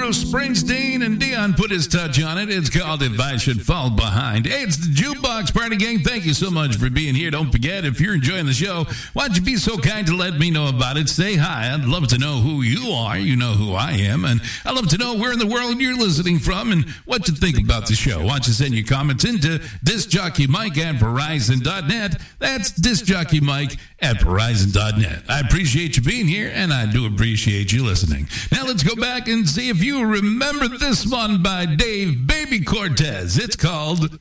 Bruce Springsteen, and Dion put his touch on it. It's called If I Should Fall Behind. Hey, it's the Jukebox Party Gang. Thank you so much for being here. Don't forget, if you're enjoying the show, why don't you be so kind to let me know about it? Say hi. I'd love to know who you are. You know who I am. And I'd love to know where in the world you're listening from and what you think about the show. Why don't you send your comments into DiscJockeyMike at Verizon.net. That's DiscJockeyMike at Verizon.net. I appreciate you being here, and I do appreciate you listening. Now let's go back and see if you remember this one by Dave Baby Cortez. It's called